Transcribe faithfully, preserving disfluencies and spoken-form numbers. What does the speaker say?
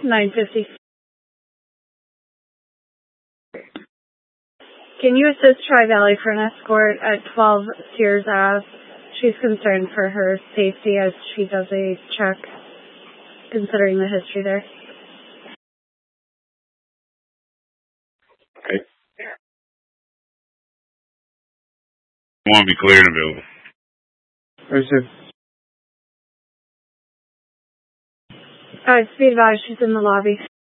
nine fifty. Can you assist Tri-Valley for an escort at twelve Sears Ave? She's concerned for her safety as she does a check, considering the history there. Okay. I want to be clear and available. Where's her? Uh, speed advised, she's in the lobby.